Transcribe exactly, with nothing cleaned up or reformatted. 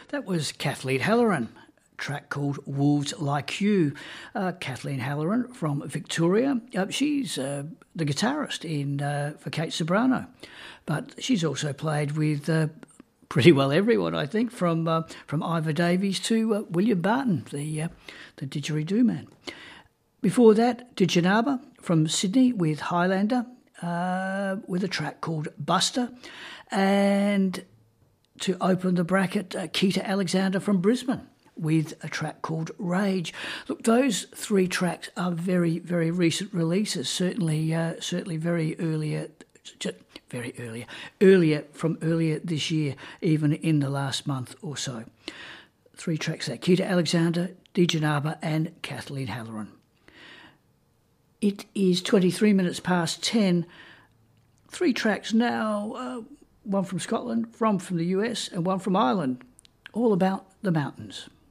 That was Kathleen Halloran, a track called Wolves Like You. Uh, Kathleen Halloran from Victoria. Uh, she's uh, the guitarist in uh, for Kate Ceberano, but she's also played with uh, pretty well everyone, I think, from uh, from Ivor Davies to uh, William Barton, the uh, the didgeridoo man. Before that, Dijanaba from Sydney with Highlander, uh, with a track called Buster, and to open the bracket, uh, Keita Alexander from Brisbane with a track called Rage. Look, those three tracks are very, very recent releases. Certainly, uh, certainly very earlier, very earlier, earlier from earlier this year, even in the last month or so. Three tracks there: Keita Alexander, Dijanaba, and Kathleen Halloran. It is twenty-three minutes past ten. Three tracks now, uh, one from Scotland, one from the U S, and one from Ireland, all about the mountains.